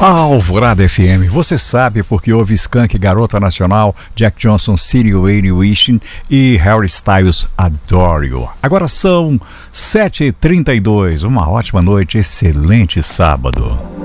Alvorada FM, você sabe porque houve Skank, Garota Nacional, Jack Johnson, City Wayne Wishing e Harry Styles, Adore You. Agora são 7h32, uma ótima noite, excelente sábado.